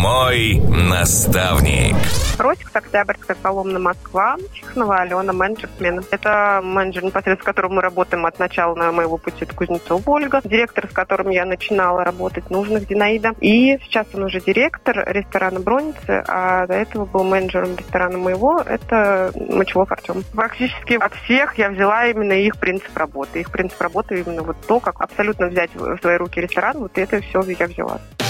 Мой наставник. Росик, Октябрьская, Коломна, Москва. Чехнова Алена, менеджер смены. Это менеджер, непосредственно с которым мы работаем от начала моего пути. Это Кузнецова Ольга. Директор, с которым я начинала работать, Нужных Зинаида. И сейчас он уже директор ресторана Бронницы, а до этого был менеджером ресторана моего. Это Мочевов Артем. Практически от всех я взяла именно их принцип работы. Их принцип работы именно вот то, как абсолютно взять в свои руки ресторан. Вот это все я взяла.